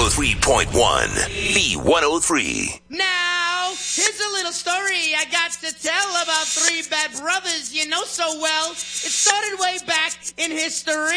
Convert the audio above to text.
103.1 B103. Now, here's a little story I got to tell about three bad brothers you know so well. It started way back in history.